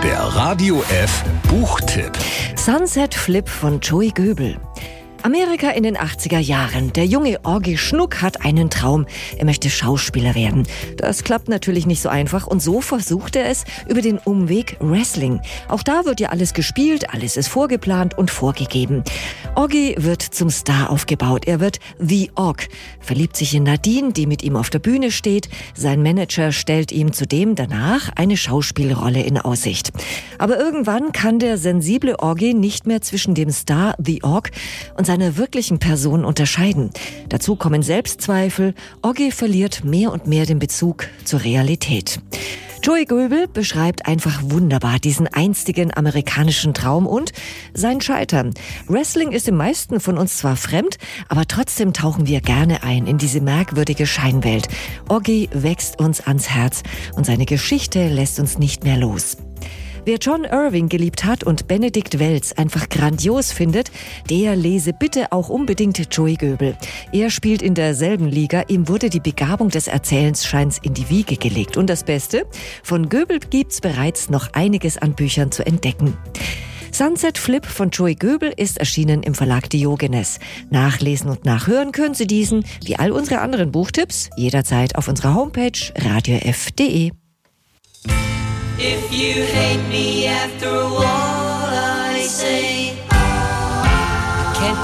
Der Radio F Buchtipp. Sunset Flip von Joey Goebel. Amerika in den 80er Jahren. Der junge Orgy Schnuck hat einen Traum. Er möchte Schauspieler werden. Das klappt natürlich nicht so einfach und so versucht er es über den Umweg Wrestling. Auch da wird ja alles gespielt, alles ist vorgeplant und vorgegeben. Orgy wird zum Star aufgebaut. Er wird The Org, verliebt sich in Nadine, die mit ihm auf der Bühne steht. Sein Manager stellt ihm zudem danach eine Schauspielrolle in Aussicht. Aber irgendwann kann der sensible Orgy nicht mehr zwischen dem Star The Org und seiner wirklichen Person unterscheiden. Dazu kommen Selbstzweifel. Orgy verliert mehr und mehr den Bezug zur Realität. Joey Goebel beschreibt einfach wunderbar diesen einstigen amerikanischen Traum und sein Scheitern. Wrestling ist den meisten von uns zwar fremd, aber trotzdem tauchen wir gerne ein in diese merkwürdige Scheinwelt. Orgy wächst uns ans Herz und seine Geschichte lässt uns nicht mehr los. Wer John Irving geliebt hat und Benedikt Wells einfach grandios findet, der lese bitte auch unbedingt Joey Goebel. Er spielt in derselben Liga, ihm wurde die Begabung des Erzählens scheint's in die Wiege gelegt. Und das Beste, von Goebel gibt's bereits noch einiges an Büchern zu entdecken. Sunset Flip von Joey Goebel ist erschienen im Verlag Diogenes. Nachlesen und nachhören können Sie diesen, wie all unsere anderen Buchtipps, jederzeit auf unserer Homepage radiof.de. If you hate me after all I say